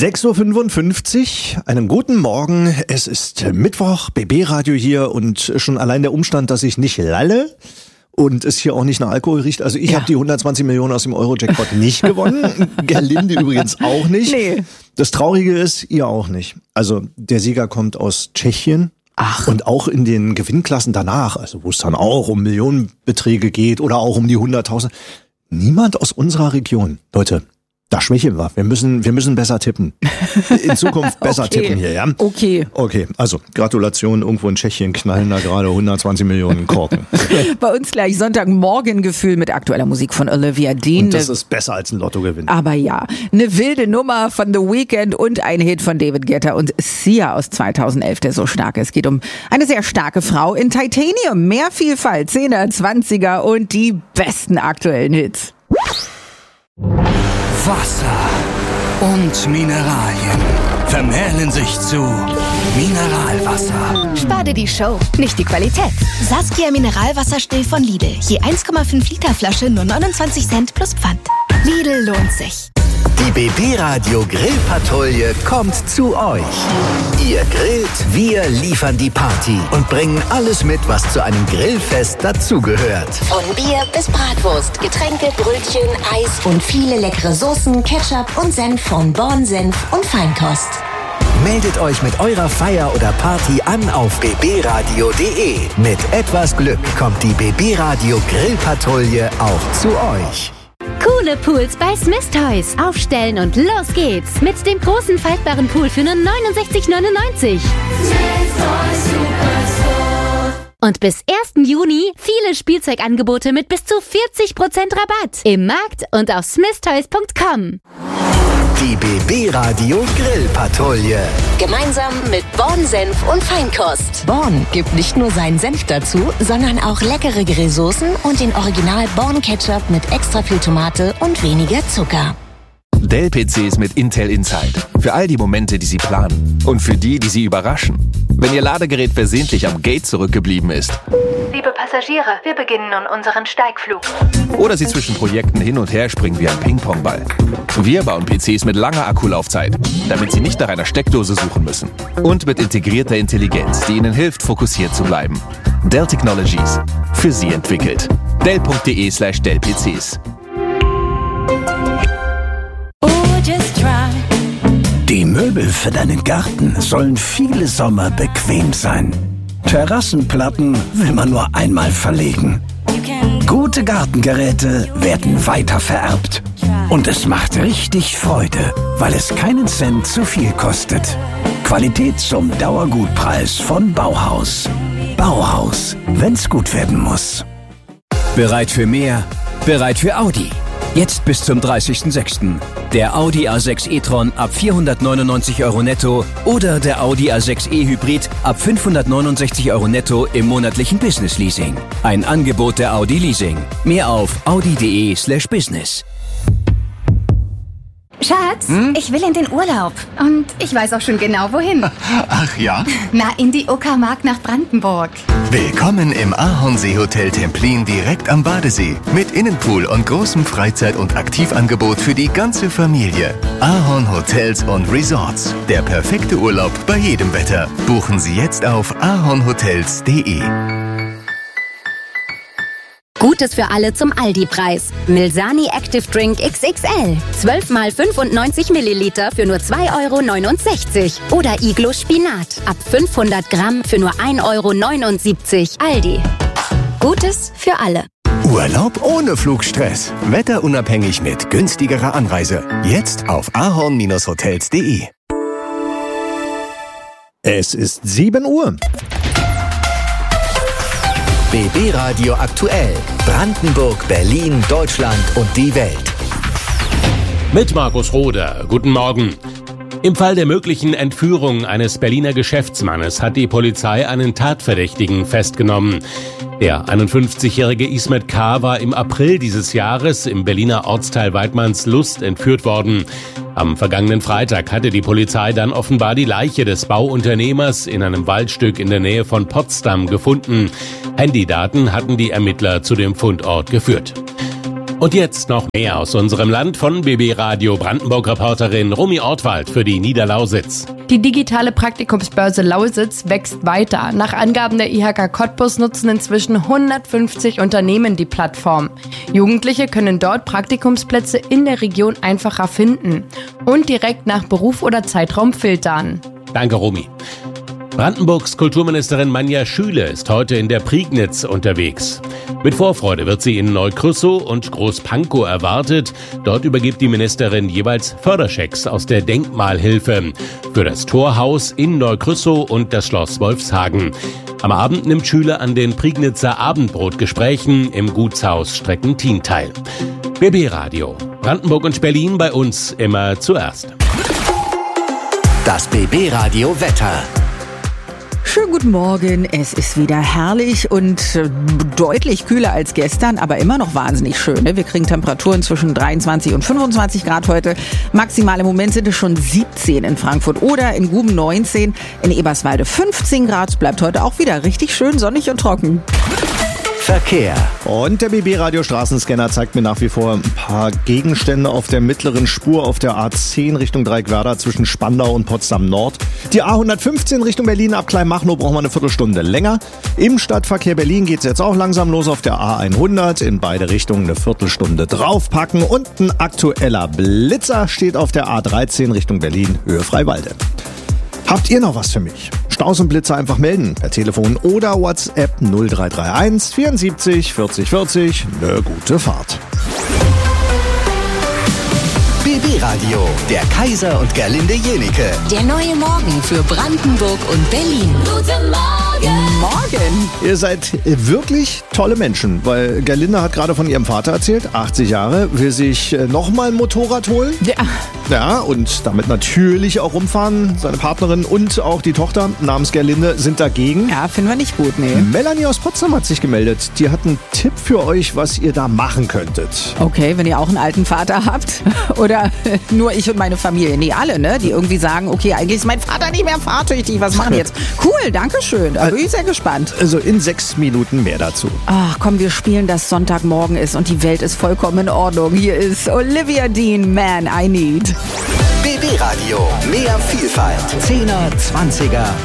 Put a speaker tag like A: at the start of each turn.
A: 6.55 Uhr, einen guten Morgen. Es ist Mittwoch, BB Radio hier und schon allein der Umstand, dass ich nicht lalle und es hier auch nicht nach Alkohol riecht. Also ich habe die 120 Millionen aus dem Euro-Jackpot nicht gewonnen. Gerlinde übrigens auch nicht.
B: Nee.
A: Das Traurige ist, ihr auch nicht. Also der Sieger kommt aus Tschechien.
B: Ach.
A: Und auch in den Gewinnklassen danach, also wo es dann auch um Millionenbeträge geht oder auch um die 100.000. Niemand aus unserer Region. Leute, da schwächeln wir. Wir müssen besser tippen. In Zukunft besser tippen hier, ja?
B: Okay,
A: also Gratulation, irgendwo in Tschechien knallen da gerade 120 Millionen Korken.
B: bei uns gleich Sonntagmorgengefühl mit aktueller Musik von Olivia Dean.
A: Und das ist besser als ein Lottogewinn.
B: Aber ja, eine wilde Nummer von The Weeknd und ein Hit von David Guetta und Sia aus 2011, der so stark ist. Es geht um eine sehr starke Frau in Titanium. Mehr Vielfalt, 10er, 20er und die besten aktuellen Hits.
C: Wasser und Mineralien vermählen sich zu Mineralwasser.
D: Spar dir die Show, nicht die Qualität. Saskia Mineralwasser still von Lidl. Je 1,5 Liter Flasche nur 29 Cent plus Pfand. Lidl lohnt sich.
E: Die BB Radio Grillpatrouille kommt zu euch. Ihr grillt, wir liefern die Party und bringen alles mit, was zu einem Grillfest dazugehört.
F: Von Bier bis Bratwurst, Getränke, Brötchen, Eis und viele leckere Soßen, Ketchup und Senf von Born Senf und Feinkost.
E: Meldet euch mit eurer Feier oder Party an auf bbradio.de. Mit etwas Glück kommt die BB Radio Grillpatrouille auch zu euch.
G: Coole Pools bei Smith Toys. Aufstellen und los geht's. Mit dem großen faltbaren Pool für nur 69,99. Und bis 1. Juni viele Spielzeugangebote mit bis zu 40% Rabatt. Im Markt und auf smithtoys.com.
E: Die BB Radio Grillpatrouille.
F: Gemeinsam mit Born Senf und Feinkost. Born gibt nicht nur seinen Senf dazu, sondern auch leckere Grillsoßen und den Original Born Ketchup mit extra viel Tomate und weniger Zucker.
H: Dell-PCs mit Intel Inside. Für all die Momente, die Sie planen. Und für die Sie überraschen. Wenn Ihr Ladegerät versehentlich am Gate zurückgeblieben ist.
I: Liebe Passagiere, wir beginnen nun unseren Steigflug.
H: Oder Sie zwischen Projekten hin und her springen wie ein Ping-Pong-Ball. Wir bauen PCs mit langer Akkulaufzeit, damit Sie nicht nach einer Steckdose suchen müssen. Und mit integrierter Intelligenz, die Ihnen hilft, fokussiert zu bleiben. Dell Technologies. Für Sie entwickelt. Dell.de/Dell-PCs.
C: Die Möbel für deinen Garten sollen viele Sommer bequem sein. Terrassenplatten will man nur einmal verlegen. Gute Gartengeräte werden weitervererbt. Und es macht richtig Freude, weil es keinen Cent zu viel kostet. Qualität zum Dauergutpreis von Bauhaus. Bauhaus, wenn's gut werden muss.
J: Bereit für mehr? Bereit für Audi. Jetzt bis zum 30.06. Der Audi A6 e-tron ab 499 € netto oder der Audi A6 e-Hybrid ab 569 € netto im monatlichen Business Leasing. Ein Angebot der Audi Leasing. Mehr auf audi.de/business.
K: Schatz, ich will in den Urlaub. Und ich weiß auch schon genau, wohin.
L: Ach ja?
K: Na, in die Uckermark nach Brandenburg.
L: Willkommen im Ahornsee-Hotel Templin direkt am Badesee. Mit Innenpool und großem Freizeit- und Aktivangebot für die ganze Familie. Ahorn Hotels und Resorts. Der perfekte Urlaub bei jedem Wetter. Buchen Sie jetzt auf ahornhotels.de.
G: Gutes für alle zum Aldi-Preis. Milsani Active Drink XXL. 12 mal 95 Milliliter für nur 2,69 € Oder Iglo Spinat. Ab 500 Gramm für nur 1,79 € Aldi. Gutes für alle.
L: Urlaub ohne Flugstress. Wetterunabhängig mit günstigerer Anreise. Jetzt auf ahorn-hotels.de.
A: Es ist 7 Uhr.
E: BB Radio aktuell. Brandenburg, Berlin, Deutschland und die Welt.
M: Mit Markus Roder. Guten Morgen. Im Fall der möglichen Entführung eines Berliner Geschäftsmannes hat die Polizei einen Tatverdächtigen festgenommen. Der 51-jährige Ismet K. war im April dieses Jahres im Berliner Ortsteil Weidmannslust entführt worden. Am vergangenen Freitag hatte die Polizei dann offenbar die Leiche des Bauunternehmers in einem Waldstück in der Nähe von Potsdam gefunden. Handydaten hatten die Ermittler zu dem Fundort geführt. Und jetzt noch mehr aus unserem Land von BB Radio Brandenburg-Reporterin Romy Ortwald für die Niederlausitz.
N: Die digitale Praktikumsbörse Lausitz wächst weiter. Nach Angaben der IHK Cottbus nutzen inzwischen 150 Unternehmen die Plattform. Jugendliche können dort Praktikumsplätze in der Region einfacher finden und direkt nach Beruf oder Zeitraum filtern.
M: Danke, Romy. Brandenburgs Kulturministerin Manja Schüle ist heute in der Prignitz unterwegs. Mit Vorfreude wird sie in Neukrüssow und Großpankow erwartet. Dort übergibt die Ministerin jeweils Förderschecks aus der Denkmalhilfe für das Torhaus in Neukrüssow und das Schloss Wolfshagen. Am Abend nimmt Schüle an den Prignitzer Abendbrotgesprächen im Gutshaus Streckentin teil. BB Radio, Brandenburg und Berlin, bei uns immer zuerst.
E: Das BB Radio Wetter.
B: Schönen guten Morgen, es ist wieder herrlich und deutlich kühler als gestern, aber immer noch wahnsinnig schön. Wir kriegen Temperaturen zwischen 23 und 25 Grad heute. Maximal im Moment sind es schon 17 in Frankfurt oder in Guben 19, in Eberswalde 15 Grad. Es bleibt heute auch wieder richtig schön sonnig und trocken.
E: Verkehr.
A: Und der BB-Radio Straßenscanner zeigt mir nach wie vor ein paar Gegenstände auf der mittleren Spur auf der A10 Richtung Dreieckwerder zwischen Spandau und Potsdam Nord. Die A115 Richtung Berlin ab Kleinmachnow braucht man eine Viertelstunde länger. Im Stadtverkehr Berlin geht es jetzt auch langsam los auf der A100. In beide Richtungen eine Viertelstunde draufpacken. Und ein aktueller Blitzer steht auf der A13 Richtung Berlin, Höhe Freiwalde. Habt ihr noch was für mich? Staus und Blitzer einfach melden per Telefon oder WhatsApp 0331 74 40 40. Eine gute Fahrt.
E: BB Radio, der Kaiser und Gerlinde Jenike.
F: Der neue Morgen für Brandenburg und Berlin.
B: Guten Morgen! Morgen!
A: Ihr seid wirklich tolle Menschen, weil Gerlinde hat gerade von ihrem Vater erzählt, 80 Jahre, will sich nochmal ein Motorrad holen.
B: Ja.
A: Ja, und damit natürlich auch rumfahren. Seine Partnerin und auch die Tochter namens Gerlinde sind dagegen.
B: Ja, finden wir nicht gut, nee.
A: Melanie aus Potsdam hat sich gemeldet. Die hat einen Tipp für euch, was ihr da machen könntet.
B: Okay, wenn ihr auch einen alten Vater habt oder nur ich und meine Familie. Nee, alle, ne? Die irgendwie sagen, okay, eigentlich ist mein Vater nicht mehr fahrtüchtig. Was machen wir jetzt? Cool, danke schön. Da bin ich sehr gespannt.
A: Also in 6 Minuten mehr dazu.
B: Ach komm, wir spielen, dass Sonntagmorgen ist und die Welt ist vollkommen in Ordnung. Hier ist Olivia Dean, Man I Need.
E: BB Radio, mehr Vielfalt. 10er, 20er